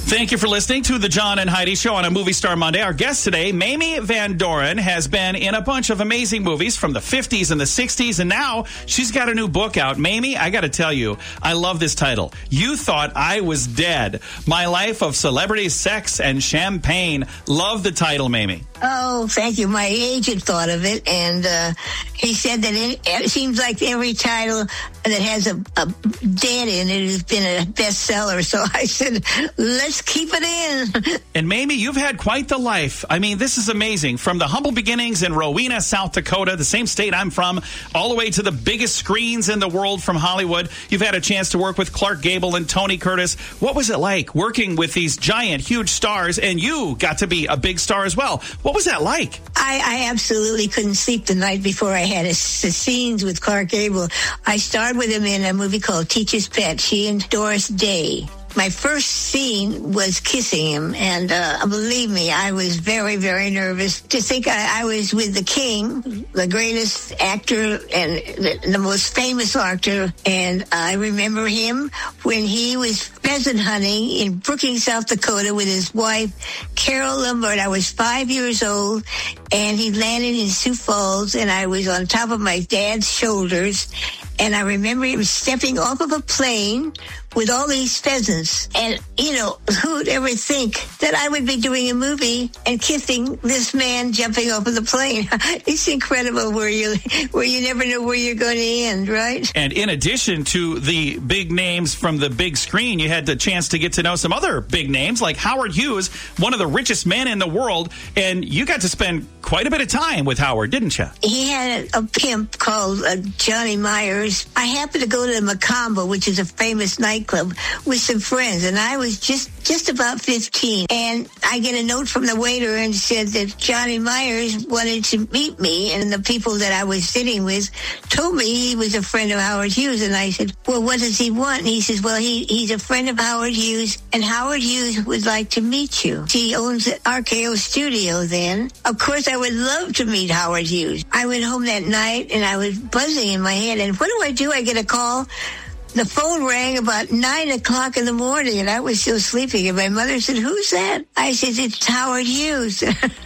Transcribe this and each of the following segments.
Thank you for listening to the John and Heidi Show on a Movie Star Monday. Our guest today, Mamie Van Doren, has been in a bunch of amazing movies from the 50s and the 60s, and now she's got a new book out. Mamie, I got to tell you, I love this title. You Thought I Was Dead. My Life of Celebrity, Sex, and Champagne. Love the title, Mamie. Oh, thank you. My agent thought of it, and he said that it seems like every title that has a dead in it has been a bestseller. So I said, let's keep it in. And Mamie, you've had quite the life. I mean, this is amazing. From the humble beginnings in Rowena, South Dakota, the same state I'm from, all the way to the biggest screens in the world from Hollywood. You've had a chance to work with Clark Gable and Tony Curtis. What was it like working with these giant, huge stars, and you got to be a big star as well? What was that like? I absolutely couldn't sleep the night before I had the scenes with Clark Gable. I starred with him in a movie called Teacher's Pet, she and Doris Day. My first scene was kissing him, and believe me, I was very, very nervous to think I was with the king, the greatest actor and the most famous actor. And I remember him when he was pheasant hunting in Brookings, South Dakota with his wife, Carol Lombard. I was 5 years old, and he landed in Sioux Falls, and I was on top of my dad's shoulders. And I remember him stepping off of a plane with all these pheasants. And, you know, who'd ever think that I would be doing a movie and kissing this man jumping off of the plane? It's incredible where you never know where you're going to end, right? And in addition to the big names from the big screen, you had the chance to get to know some other big names like Howard Hughes, one of the richest men in the world. And you got to spend quite a bit of time with Howard, didn't you? He had a pimp called Johnny Myers. I happened to go to the Macombo, which is a famous nightclub, with some friends, and I was just about 15. And I get a note from the waiter and said that Johnny Myers wanted to meet me, and the people that I was sitting with told me he was a friend of Howard Hughes. And I said, well, what does he want? And he says, well, he's a friend of Howard Hughes, and Howard Hughes would like to meet you. He owns an RKO studio then. Of course, I would love to meet Howard Hughes. I went home that night, and I was buzzing in my head, and what do? I get a call. The phone rang about 9 o'clock in the morning, and I was still sleeping. And my mother said, who's that? I said, it's Howard Hughes.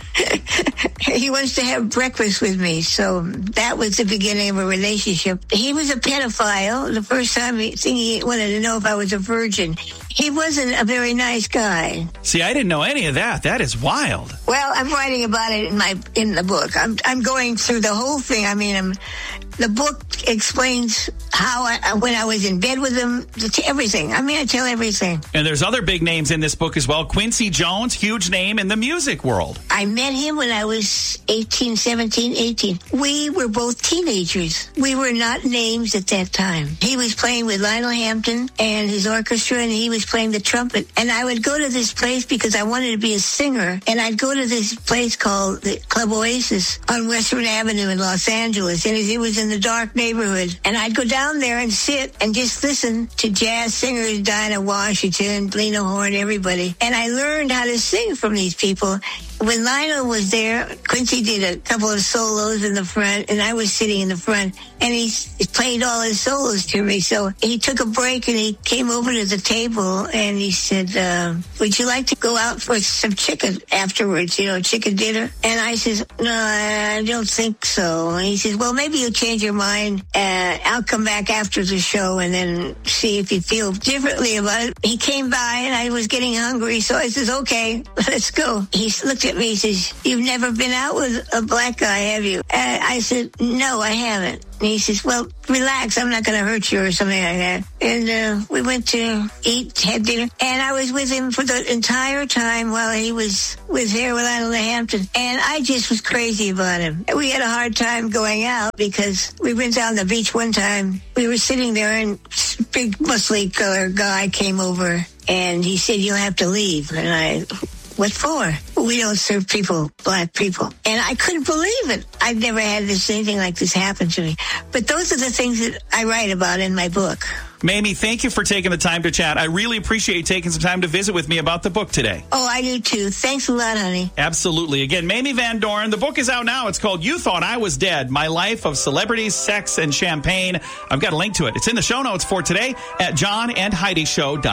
He wants to have breakfast with me. So that was the beginning of a relationship. He was a pedophile. The first time he wanted to know if I was a virgin. He wasn't a very nice guy. See, I didn't know any of that. That is wild. Well, I'm writing about it in the book. I'm going through the whole thing. I mean, the book explains how when I was in bed with him, everything. I mean, I tell everything. And there's other big names in this book as well. Quincy Jones, huge name in the music world. I met him when I was 17, 18. We were both teenagers. We were not names at that time. He was playing with Lionel Hampton and his orchestra, and he was playing the trumpet. And I would go to this place because I wanted to be a singer. And I'd go to this place called the Club Oasis on Western Avenue in Los Angeles. And it was in the dark neighborhood. And I'd go down there and sit and just listen to jazz singers, Dinah Washington, Lena Horne, everybody. And I learned how to sing from these people. When Lionel was there, Quincy did a couple of solos in the front, and I was sitting in the front, and he played all his solos to me. So he took a break, and he came over to the table, and he said, would you like to go out for some chicken afterwards, chicken dinner? And I says, no, I don't think so. And he says, well, maybe you'll change your mind. I'll come back after the show and then see if you feel differently about it. He came by, and I was getting hungry, so I says, okay, let's go. He looked at me, he says, you've never been out with a black guy, have you? I said, no, I haven't. And he says, well, relax, I'm not going to hurt you or something like that. And we went to eat, had dinner, and I was with him for the entire time while he was there with Lionel Hampton. And I just was crazy about him. We had a hard time going out because we went down the beach one time. We were sitting there, and a big muscly colored guy came over, and he said, you'll have to leave. And what for? We don't serve black people. And I couldn't believe it. I've never had anything like this happen to me. But those are the things that I write about in my book. Mamie, thank you for taking the time to chat. I really appreciate you taking some time to visit with me about the book today. Oh, I do too. Thanks a lot, honey. Absolutely. Again, Mamie Van Doren. The book is out now. It's called You Thought I Was Dead, My Life of Celebrities, Sex, and Champagne. I've got a link to it. It's in the show notes for today at johnandheidishow.com.